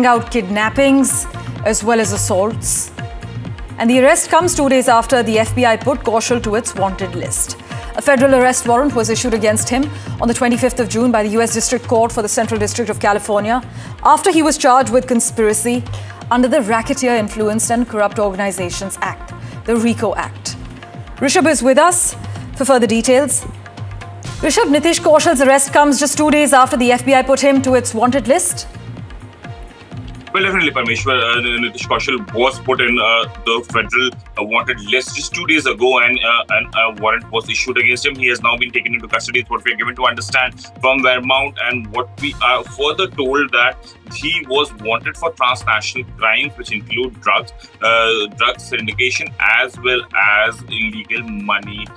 carrying out kidnappings as well as assaults. And the arrest comes 2 days after the FBI put Kaushal to its wanted list. A federal arrest warrant was issued against him on the 25th of June by the US District Court for the Central District of California after he was charged with conspiracy under the Racketeer Influenced and Corrupt Organizations Act, the RICO Act. Rishabh is with us for further details. Rishabh, Nitish Kaushal's arrest comes just 2 days after the FBI put him to its wanted list. Well, definitely, Parmeshwar. Nitish Kaushal was put in the federal wanted list just 2 days ago, and a warrant was issued against him. He has now been taken into custody. It's what we are given to understand from Vermont, and what we are further told that he was wanted for transnational crimes, which include drugs syndication, as well as illegal money,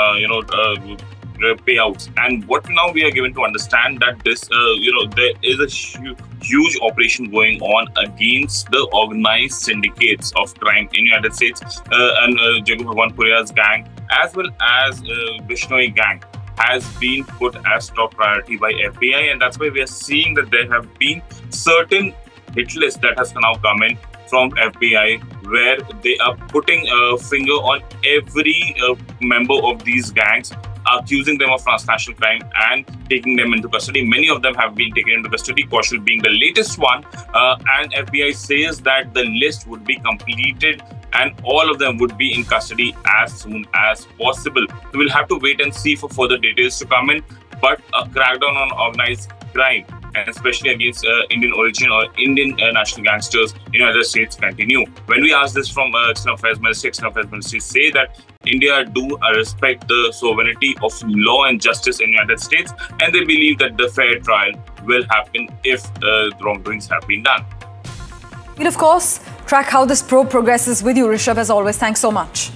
payouts. And what now we are given to understand that this, there is a huge operation going on against the organized syndicates of crime in the United States, and Jagu Bhagwan Puriya's gang, as well as Bishnoi gang, has been put as top priority by FBI, and that's why we are seeing that there have been certain hit lists that has now come in from FBI, where they are putting a finger on every member of these gangs, accusing them of transnational crime and taking them into custody. Many of them have been taken into custody, Kaushal being the latest one, and FBI says that the list would be completed and all of them would be in custody as soon as possible. So we'll have to wait and see for further details to come in, but a crackdown on organized crime, and especially against Indian origin or Indian national gangsters in the United States, continue. When we ask this from External Affairs Ministry say that India do respect the sovereignty of law and justice in the United States, and they believe that the fair trial will happen if wrongdoings have been done. We'll of course track how this probe progresses with you, Rishabh, as always. Thanks so much.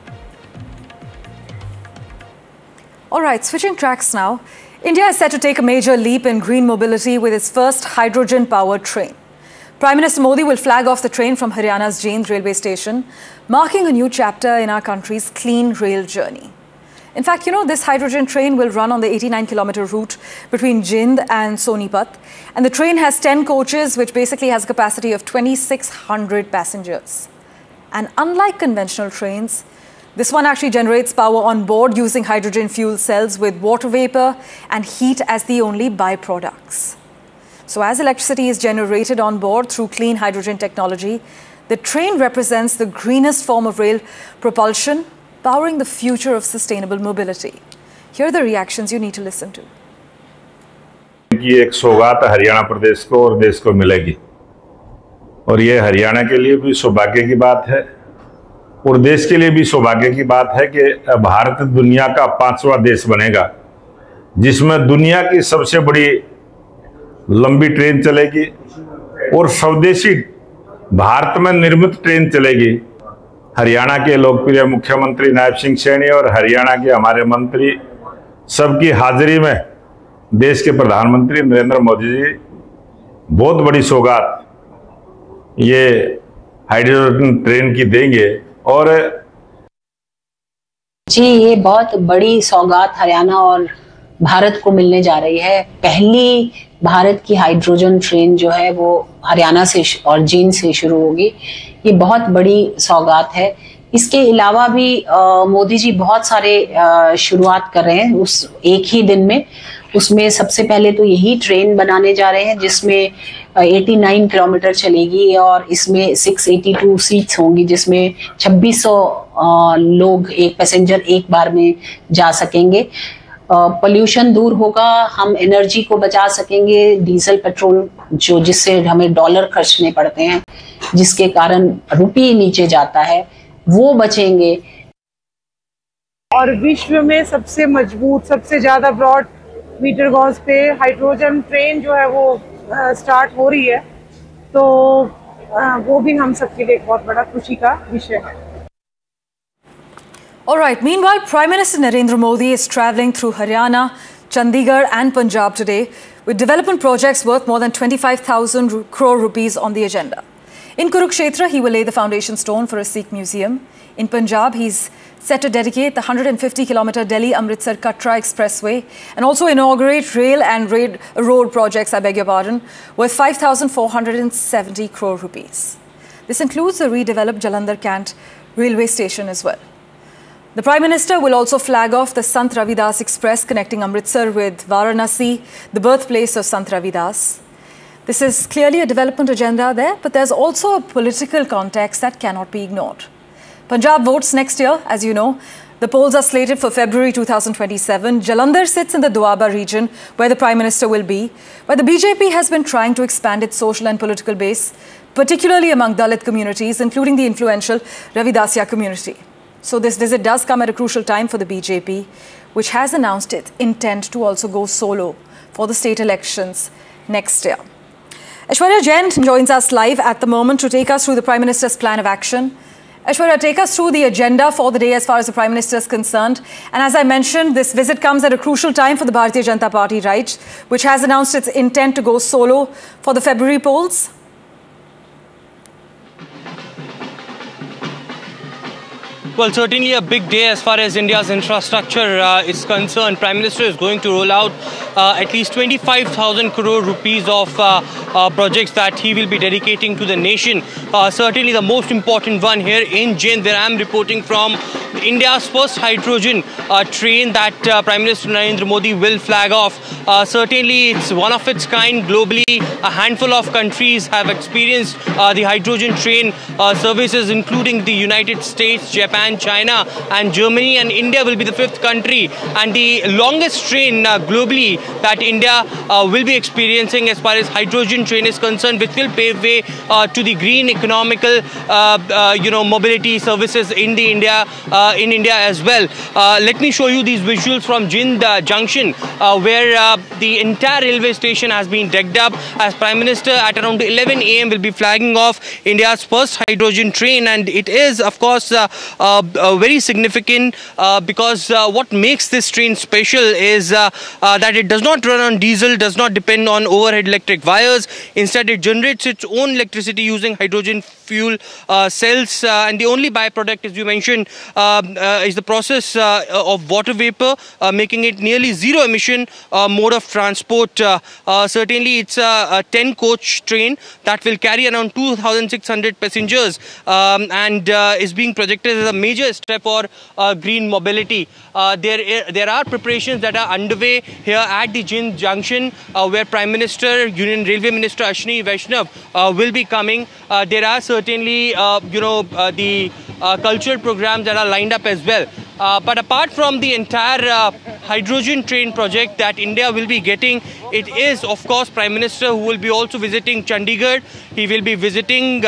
All right, switching tracks now. India is set to take a major leap in green mobility with its first hydrogen-powered train. Prime Minister Modi will flag off the train from Haryana's Jind railway station, marking a new chapter in our country's clean rail journey. In fact, this hydrogen train will run on the 89-kilometer route between Jind and Sonipat. And the train has 10 coaches, which basically has a capacity of 2,600 passengers. And unlike conventional trains, this one actually generates power on board using hydrogen fuel cells with water vapor and heat as the only byproducts. So as electricity is generated on board through clean hydrogen technology, the train represents the greenest form of rail propulsion, powering the future of sustainable mobility. Here are the reactions you need to listen to. ये एक सौगात हरियाणा प्रदेश को और देश को मिलेगी, और ये हरियाणा के लिए भी सौभाग्य की बात है और देश के लिए भी सौभाग्य की बात है कि भारत दुनिया का 5वां देश बनेगा जिसमें दुनिया की सबसे बड़ी लंबी ट्रेन चलेगी और स्वदेशी भारत में निर्मित ट्रेन चलेगी। हरियाणा के लोकप्रिय मुख्यमंत्री नायब सिंह सैनी और हरियाणा के हमारे मंत्री सबकी हाजिरी में देश के प्रधानमंत्री नरेंद्र मोदी जी बहुत बड़ी सौगात ये हाइड्रोजन ट्रेन की देंगे। और जी, ये बहुत बड़ी सौगात हरियाणा और भारत को मिलने जा रही है। पहली भारत की हाइड्रोजन ट्रेन जो है वो हरियाणा से और जींद से शुरू होगी। ये बहुत बड़ी सौगात है। इसके अलावा भी मोदी जी बहुत सारे शुरुआत कर रहे हैं उस एक ही दिन में। उसमें सबसे पहले तो यही ट्रेन बनाने जा रहे हैं जिसमें 89 किलोमीटर चलेगी और इसमें 682 सीट्स होंगी, जिसमें 2600 लोग, एक पैसेंजर एक बार में जा सकेंगे। पोल्यूशन दूर होगा, हम एनर्जी को बचा सकेंगे, डीजल पेट्रोल जिससे हमें डॉलर खर्चने पड़ते हैं, जिसके कारण रुपये नीचे जाता है, वो बचेंगे। और विश्व में सबसे मजबूत, सबसे ज्यादा ब्रॉड मीटर गॉज पे हाइड्रोजन ट्रेन जो है वो स्टार्ट हो रही है, तो वो भी हम सबके लिए एक बहुत बड़ा खुशी का विषय है। All right. Meanwhile, Prime Minister Narendra Modi is travelling through Haryana, Chandigarh and Punjab today with development projects worth more than 25,000 crore rupees on the agenda. In Kurukshetra, he will lay the foundation stone for a Sikh museum. In Punjab, he's set to dedicate the 150-kilometer Delhi-Amritsar Katra Expressway and also inaugurate rail and road projects, worth 5,470 crore rupees. This includes the redeveloped Jalandhar Cant railway station as well. The Prime Minister will also flag off the Sant Ravidas Express connecting Amritsar with Varanasi, the birthplace of Sant Ravidas. This is clearly a development agenda there, but there's also a political context that cannot be ignored. Punjab votes next year, as you know. The polls are slated for February 2027. Jalandhar sits in the Doaba region, where the Prime Minister will be, where the BJP has been trying to expand its social and political base, particularly among Dalit communities, including the influential Ravidasya community. So this visit does come at a crucial time for the BJP, which has announced its intent to also go solo for the state elections next year. Aishwarya Jain joins us live at the moment to take us through the Prime Minister's plan of action. Aishwarya, take us through the agenda for the day as far as the Prime Minister is concerned. And as I mentioned, this visit comes at a crucial time for the Bharatiya Janata Party, right, which has announced its intent to go solo for the February polls. Well, certainly a big day as far as India's infrastructure is concerned. Prime Minister is going to roll out at least 25,000 crore rupees of projects that he will be dedicating to the nation. Certainly the most important one here in Jind, where I am reporting from, India's first hydrogen train that Prime Minister Narendra Modi will flag off. Certainly it's one of its kind globally. A handful of countries have experienced the hydrogen train services, including the United States, Japan, China and Germany, and India will be the fifth country and the longest train globally that India will be experiencing as far as hydrogen train is concerned, which will pave way to the green economical mobility services in India as well. Let me show you these visuals from Jind Junction, where the entire railway station has been decked up, as Prime Minister at around 11 AM will be flagging off India's first hydrogen train. And it is, of course, very significant because what makes this train special is that it does not run on diesel, does not depend on overhead electric wires. Instead, it generates its own electricity using hydrogen fuel cells, and the only byproduct, as you mentioned, is the process of water vapor, making it nearly zero emission mode of transport. Certainly it's a 10-coach train that will carry around 2,600 passengers and is being projected as a major step for green mobility. There are preparations that are underway here at the Jind Junction, where Prime Minister, Union Railway Minister Ashwini Vaishnav will be coming. There are certainly the cultural programs that are lined up as well. But apart from the entire hydrogen train project that India will be getting, it is, of course, Prime Minister who will be also visiting Chandigarh. He will be visiting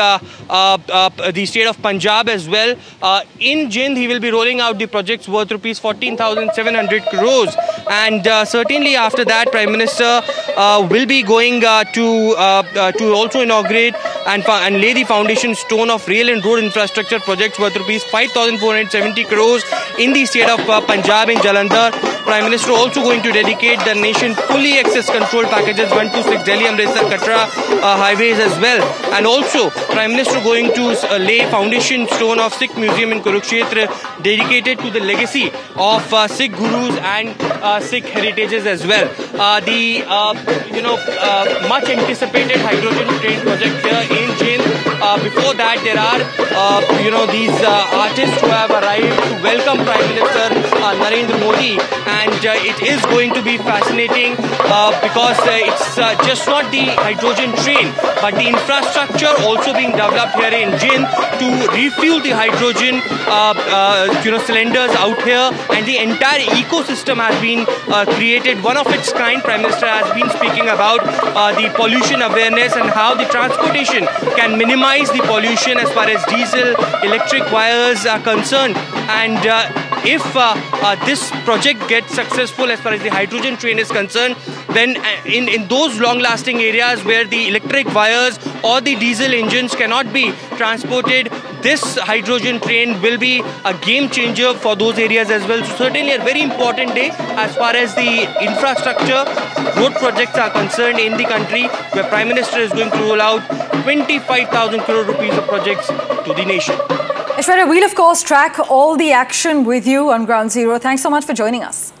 the state of Punjab as well. In Jind, he will be rolling out the projects worth rupees 14,700 crores. And certainly after that, Prime Minister will be going to also inaugurate and lay the foundation stone of rail and road infrastructure projects worth rupees 5,470 crores in the state of Punjab in Jalandhar. Prime Minister also going to dedicate the nation fully access control packages 1 to 6 Delhi Amritsar Katra highways as well. And also Prime Minister going to lay foundation stone of Sikh Museum in Kurukshetra, dedicated to the legacy of Sikh gurus and Sikh heritages as well. The much anticipated hydrogen train project here in Jind. Before that, there are these artists who have arrived to welcome Prime Minister Narendra Modi, and it is going to be fascinating because it's just not the hydrogen train, but the infrastructure also being developed here in Jind to refuel the hydrogen cylinders out here, and the entire ecosystem has been created, one of its kind. Prime Minister has been speaking about the pollution awareness and how the transportation can minimize the pollution as far as diesel, electric wires are concerned. And if this project gets successful as far as the hydrogen train is concerned, then in those long-lasting areas where the electric wires or the diesel engines cannot be transported, this hydrogen train will be a game changer for those areas as well. So certainly a very important day as far as the infrastructure road projects are concerned in the country, where Prime Minister is going to roll out 25,000 crore rupees of projects to the nation. Aishwarya, we'll of course track all the action with you on Ground Zero. Thanks so much for joining us.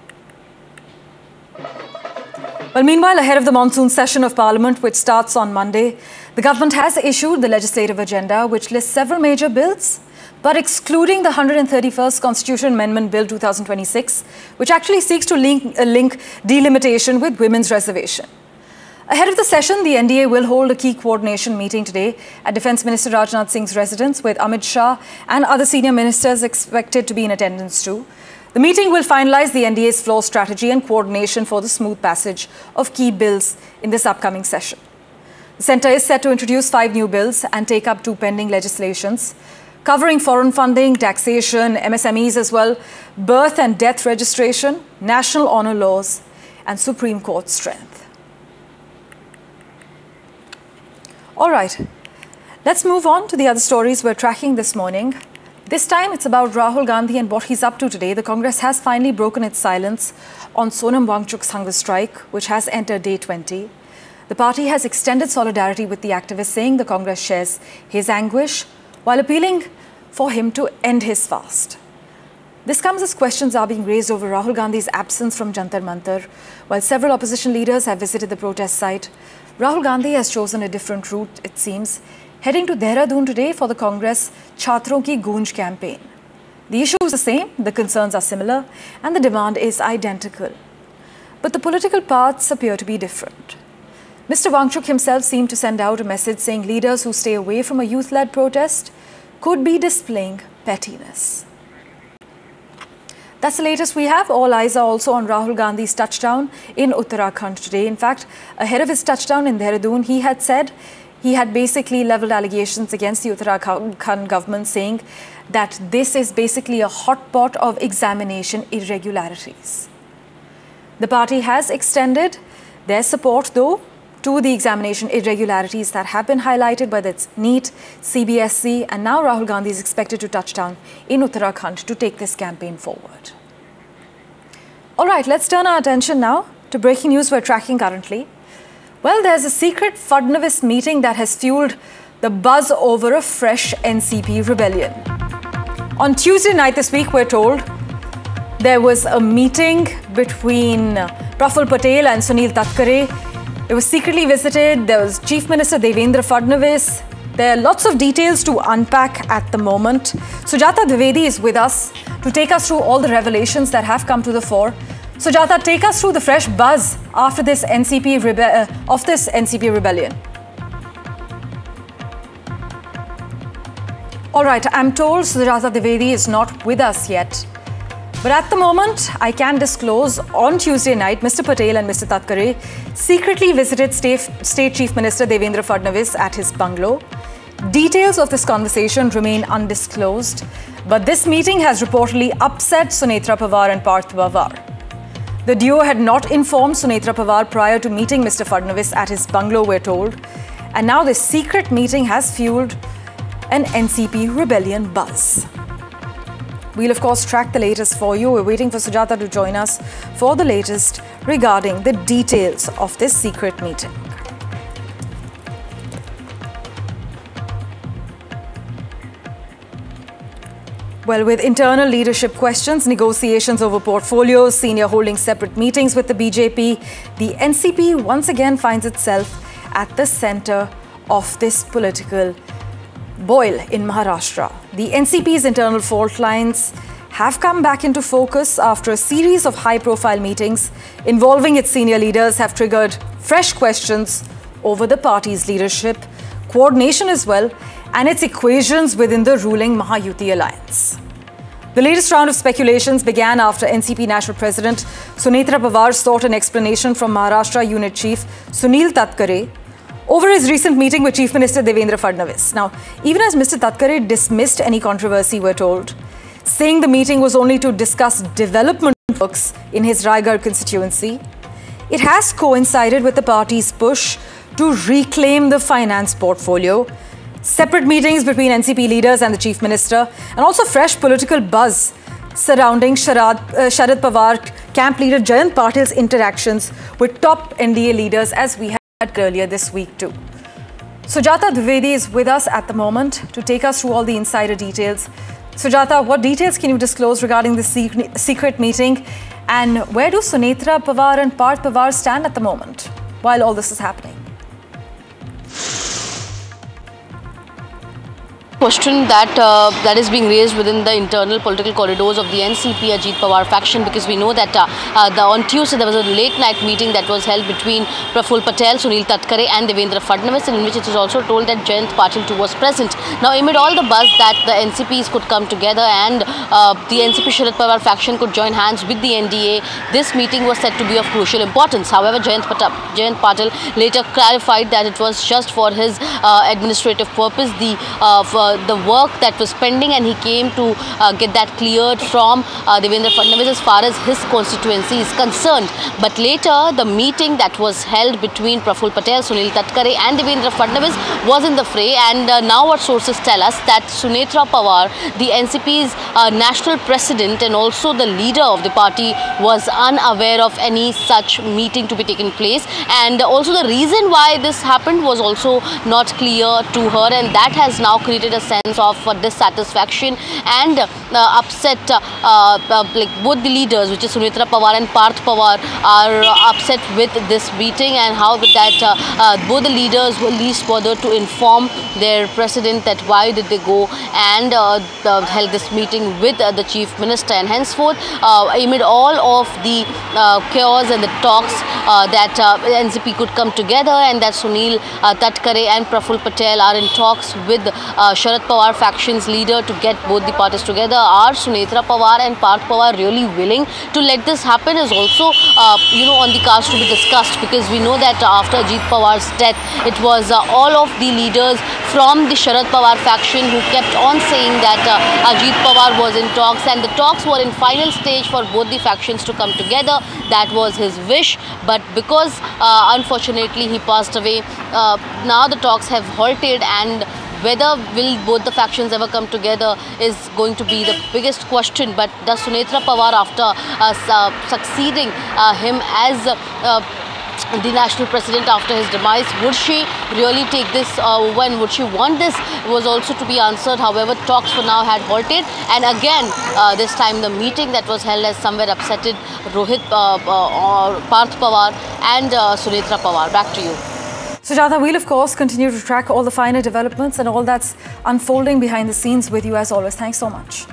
Well, meanwhile, ahead of the monsoon session of Parliament, which starts on Monday, the government has issued the legislative agenda, which lists several major bills, but excluding the 131st Constitution Amendment Bill 2026, which actually seeks to link delimitation with women's reservation. Ahead of the session, the NDA will hold a key coordination meeting today at Defence Minister Rajnath Singh's residence, with Amit Shah and other senior ministers expected to be in attendance too. The meeting will finalise the NDA's floor strategy and coordination for the smooth passage of key bills in this upcoming session. The centre is set to introduce 5 new bills and take up 2 pending legislations, covering foreign funding, taxation, MSMEs as well, birth and death registration, national honour laws and Supreme Court strength. All right, let's move on to the other stories we're tracking this morning. This time it's about Rahul Gandhi and what he's up to today. The Congress has finally broken its silence on Sonam Wangchuk's hunger strike, which has entered day 20. The party has extended solidarity with the activist, saying the Congress shares his anguish while appealing for him to end his fast. This comes as questions are being raised over Rahul Gandhi's absence from Jantar Mantar. While several opposition leaders have visited the protest site, Rahul Gandhi has chosen a different route, it seems, heading to Dehradun today for the Congress Chhatron Ki Goonj campaign. The issue is the same, the concerns are similar, and the demand is identical. But the political paths appear to be different. Mr. Wangchuk himself seemed to send out a message saying leaders who stay away from a youth-led protest could be displaying pettiness. That's the latest we have. All eyes are also on Rahul Gandhi's touchdown in Uttarakhand today. In fact, ahead of his touchdown in Dehradun, he had said he had basically levelled allegations against the Uttarakhand government, saying that this is basically a hotpot of examination irregularities. The party has extended their support, though, to the examination irregularities that have been highlighted by the NEET, CBSE, and now Rahul Gandhi is expected to touch down in Uttarakhand to take this campaign forward. All right, let's turn our attention now to breaking news we're tracking currently. Well, there's a secret Fadnavis meeting that has fueled the buzz over a fresh NCP rebellion. On Tuesday night this week, we're told, there was a meeting between Praful Patel and Sunil Tatkare. It was secretly visited. There was Chief Minister Devendra Fadnavis. There are lots of details to unpack at the moment. Sujata Dwivedi is with us to take us through all the revelations that have come to the fore. Sujata, take us through the fresh buzz after this NCP rebellion. All right, I'm told Sujata Dwivedi is not with us yet. But at the moment, I can disclose on Tuesday night, Mr. Patel and Mr. Tatkare secretly visited State Chief Minister Devendra Fadnavis at his bungalow. Details of this conversation remain undisclosed, but this meeting has reportedly upset Sunetra Pawar and Parth Pawar. The duo had not informed Sunetra Pawar prior to meeting Mr. Fadnavis at his bungalow, we're told. And now this secret meeting has fueled an NCP rebellion buzz. We'll of course track the latest for you. We're waiting for Sujata to join us for the latest regarding the details of this secret meeting. Well, with internal leadership questions, negotiations over portfolios, senior holding separate meetings with the BJP, the NCP once again finds itself at the centre of this political boil in Maharashtra. The NCP's internal fault lines have come back into focus after a series of high-profile meetings involving its senior leaders have triggered fresh questions over the party's leadership, coordination as well, and its equations within the ruling Mahayuti alliance. The latest round of speculations began after NCP National President Sunetra Pawar sought an explanation from Maharashtra Unit Chief Sunil Tatkare over his recent meeting with Chief Minister Devendra Fadnavis. Now, even as Mr. Tatkare dismissed any controversy, we're told, saying the meeting was only to discuss development works in his Raigad constituency, it has coincided with the party's push to reclaim the finance portfolio, separate meetings between NCP leaders and the Chief Minister, and also fresh political buzz surrounding Sharad Pawar camp leader Jayant Patil's interactions with top NDA leaders, as we had earlier this week too. Sujata Dwivedi is with us at the moment to take us through all the insider details. Sujata, what details can you disclose regarding the secret meeting, and where do Sunetra Pawar and Parth Pawar stand at the moment while all this is happening? Question that is being raised within the internal political corridors of the NCP Ajit Pawar faction, because we know that on Tuesday there was a late night meeting that was held between Praful Patel, Sunil Tatkare and Devendra Fadnavis, in which it was also told that Jayant Patil too was present. Now, amid all the buzz that the NCPs could come together and the NCP Sharad Pawar faction could join hands with the NDA, this meeting was said to be of crucial importance. However, Jayant Patil later clarified that it was just for his administrative purpose, the work that was pending, and he came to get that cleared from Devendra Fadnavis as far as his constituency is concerned. But later, the meeting that was held between Praful Patel, Sunil Tatkare and Devendra Fadnavis was in the fray, and now what sources tell us that Sunetra Pawar, the NCP's national president and also the leader of the party, was unaware of any such meeting to be taken place, and also the reason why this happened was also not clear to her, and that has now created a sense of dissatisfaction and upset. Like both the leaders, which is Sunetra Pawar and Parth Pawar, are upset with this meeting, and how that both the leaders were least bothered to inform their president that why did they go and held this meeting with the chief minister. And henceforth, amid all of the chaos and the talks that NCP could come together, and that Sunil Tatkare and Praful Patel are in talks with Sharad Pawar faction's leader to get both the parties together. Are Sunetra Pawar and Parth Pawar really willing to let this happen is also on the cards to be discussed, because we know that after Ajit Pawar's death, it was all of the leaders from the Sharad Pawar faction who kept on saying that Ajit Pawar was in talks, and the talks were in final stage for both the factions to come together. That was his wish, but because unfortunately he passed away, now the talks have halted, and whether will both the factions ever come together is going to be the biggest question. But does Sunetra Pawar, after succeeding him as the national president after his demise, would she really take this over, and would she want this, was also to be answered. However, talks for now had halted, and again this time the meeting that was held has somewhere upsetted Rohit Parth Pawar and Sunetra Pawar. Back to you. Sujata, we'll of course continue to track all the finer developments and all that's unfolding behind the scenes with you as always. Thanks so much.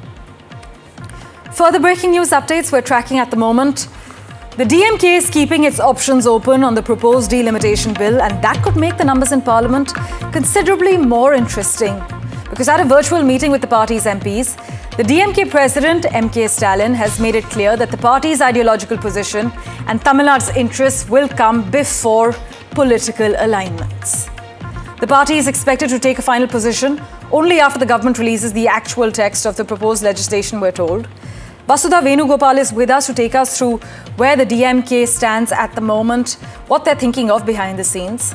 Further breaking news updates we're tracking at the moment. The DMK is keeping its options open on the proposed delimitation bill, and that could make the numbers in Parliament considerably more interesting. Because at a virtual meeting with the party's MPs, the DMK President MK Stalin has made it clear that the party's ideological position and Tamil Nadu's interests will come before political alignments. The party is expected to take a final position only after the government releases the actual text of the proposed legislation, we're told. Vasudha Venugopal is with us to take us through where the DMK stands at the moment, what they're thinking of behind the scenes.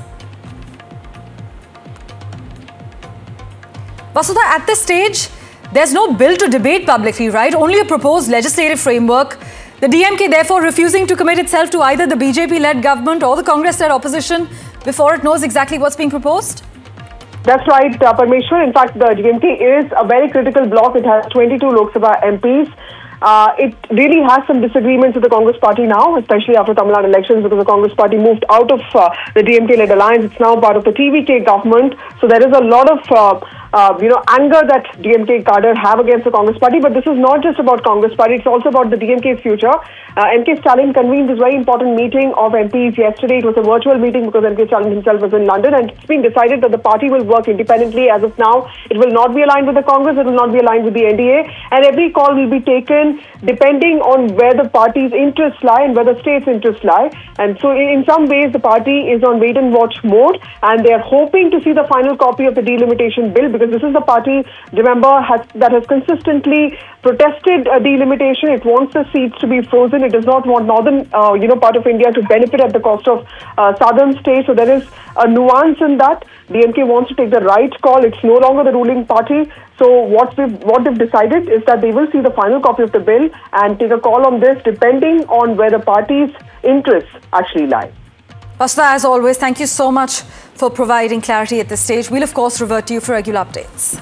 Vasudha, at this stage, there's no bill to debate publicly, right? Only a proposed legislative framework. The DMK therefore refusing to commit itself to either the BJP-led government or the Congress-led opposition before it knows exactly what's being proposed? That's right, Parmeshwar. In fact, the DMK is a very critical bloc. It has 22 Lok Sabha MPs. It really has some disagreements with the Congress party now, especially after Tamil Nadu elections, because the Congress party moved out of the DMK-led alliance. It's now part of the TVK government. So there is a lot of anger that DMK cadre have against the Congress party. But this is not just about Congress party. It's also about the DMK's future. MK Stalin convened this very important meeting of MPs yesterday. It was a virtual meeting because MK Stalin himself was in London, and it's been decided that the party will work independently. As of now, it will not be aligned with the Congress. It will not be aligned with the NDA, and every call will be taken depending on where the party's interests lie and where the state's interests lie. And so in some ways, the party is on wait and watch mode, and they are hoping to see the final copy of the delimitation bill, because this is the party, remember, that has consistently protested delimitation. It wants the seats to be frozen. It does not want northern, part of India to benefit at the cost of southern states. So there is a nuance in that. DMK wants to take the right call. It's no longer the ruling party. So what they've decided is that they will see the final copy of the bill and take a call on this depending on where the party's interests actually lie. Vashta, as always, thank you so much for providing clarity at this stage. We'll, of course, revert to you for regular updates.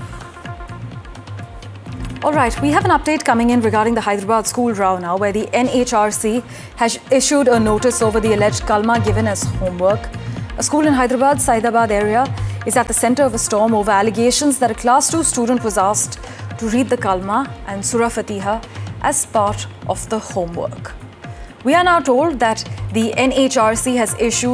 All right, we have an update coming in regarding the Hyderabad school row now, where the NHRC has issued a notice over the alleged kalma given as homework. A school in Hyderabad, Saidabad area is at the center of a storm over allegations that a class 2 student was asked to read the kalma and Surah Fatiha as part of the homework. We are now told that the NHRC has issued